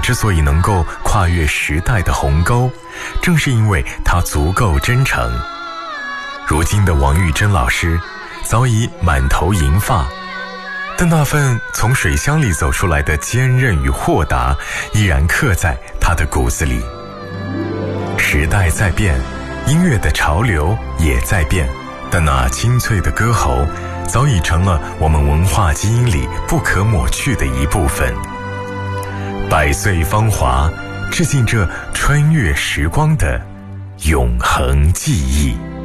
之所以能够跨越时代的鸿沟，正是因为它足够真诚。如今的王玉珍老师早已满头银发，但那份从水箱里走出来的坚韧与豁达依然刻在他的骨子里。时代在变，音乐的潮流也在变，但那清脆的歌喉早已成了我们文化基因里不可抹去的一部分。百岁芳华，致敬这穿越时光的永恒记忆。